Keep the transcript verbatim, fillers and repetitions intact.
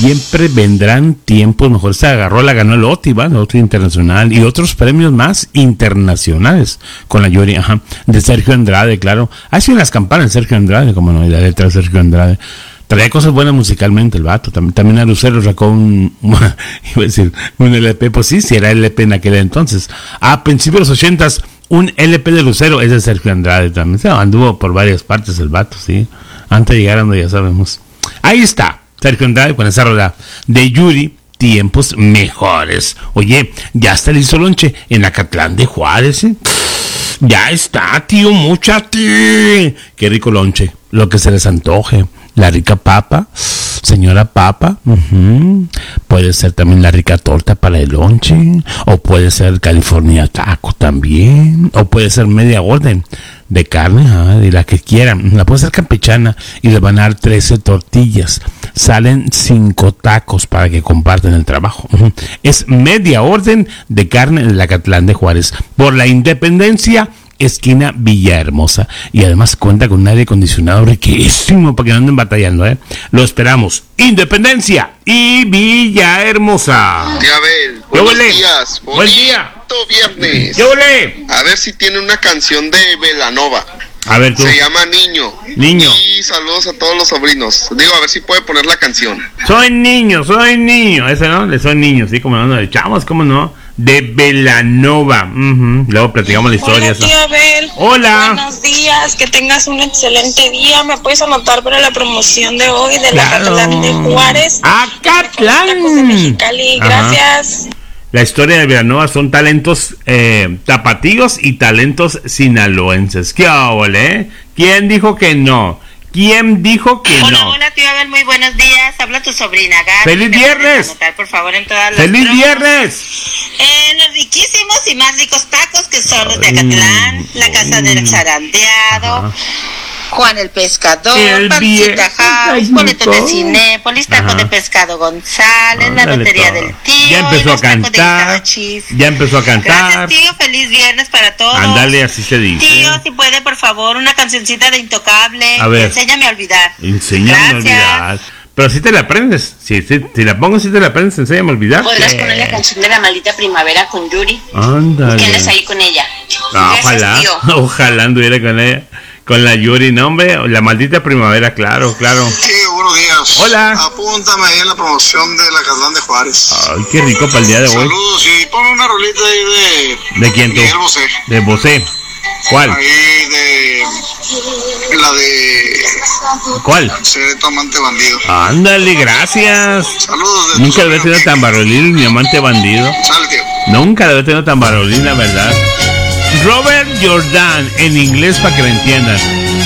siempre vendrán tiempos mejores. Se agarró, la ganó el O T I, ¿va? El O T I Internacional y otros premios más internacionales con la Yuri, ajá, de Sergio Andrade, claro. Ha sido las campanas de Sergio Andrade, como no, y la letra de Sergio Andrade. Traía cosas buenas musicalmente el vato. También, también a Lucero sacó un, iba a decir, un L P, pues sí, si era L P en aquel entonces. A principios de los ochentas, un L P de Lucero es de Sergio Andrade también. O sea, anduvo por varias partes el vato, sí. Antes de llegar a donde ya sabemos. Ahí está, Sergio Andrade con esa rola de Yuri, tiempos mejores. Oye, ya está listo el lonche en Acatlán de Juárez, ¿eh? Ya está, tío, muchate. Qué rico lonche, lo que se les antoje. La rica papa, señora papa, uh-huh. Puede ser también la rica torta para el lonche, o puede ser California taco también, o puede ser media orden de carne, ah, de la que quieran. La puede ser campechana y le van a dar trece tortillas. Salen cinco tacos para que compartan el trabajo. Uh-huh. Es media orden de carne en el Acatlán de Juárez. Por la Independencia, esquina Villahermosa, y además cuenta con un aire acondicionado riquísimo para que no anden batallando, ¿eh? Lo esperamos. Independencia y Villahermosa. Tía Abel, buenos días. Buen día. Viernes. ¿Qué ole? A ver si tiene una canción de Belanova. A ver tú. Se llama Niño. Niño. Y saludos a todos los sobrinos. Digo, a ver si puede poner la canción. Soy niño, soy niño. Ese, ¿no? Le soy niño, sí, como no, de chavos, ¿cómo no? De Belanova. Uh-huh. Luego platicamos la historia. Hola, tío Abel. Hola. Buenos días, que tengas un excelente día. ¿Me puedes anotar para la promoción de hoy de la Claro. Acatlán de Juárez? Acatlán. Tacos de Mexicali. Gracias. La historia de Belanova son talentos eh, tapatíos y talentos sinaloenses. ¿Qué óvole, eh? ¿Quién dijo que no? ¿Quién dijo que hola, no? Hola, tío Abel, muy buenos días. Habla tu sobrina Gaby. ¡Feliz Te viernes! puedes anotar, por favor, en todas las ¡Feliz promos. viernes! En los riquísimos y más ricos tacos que son los de Acatlán, Mm, la casa mm. del zarandeado, Ajá. Juan el Pescador, El Pancita viejo House, boletos de gallito. Cinépolis, taco Ajá. de pescado González, la Ándale, lotería todo. del tío, Ya empezó y los a tacos de cantar. Guisabachis. Ya empezó a cantar. Gracias, tío. Feliz viernes para todos. Ándale, así se dice. Tío, si puede, por favor, una cancioncita de Intocable. A ver. Enséñame a olvidar. Enséñame a Gracias. olvidar. Pero si te la aprendes. Si, si, si la pongo, si te la aprendes, enséñame a olvidar. ¿Podrás poner la canción de la maldita primavera con Yuri? Ándale. ¿Quién es ahí con ella? Ah, Gracias, ojalá, tío. ojalá anduviera con ella, con la Yuri, no hombre, la maldita primavera, claro, claro. Sí, buenos días. Hola. Apúntame ahí en la promoción de la Acatlán de Juárez. Ay, qué rico para el día de hoy. Saludos y ponme una rolita ahí de... ¿De quién tú? Miguel Bosé. De Bosé. ¿Cuál? Ahí de... La de... ¿Cuál? Seré tu amante bandido. Ándale, gracias. Saludos de... Nunca le había tenido tan varolín mi amante bandido. Sale, tío. Nunca le había tenido tan varolín, la verdad. Robert Jordan, en inglés para que me entiendan.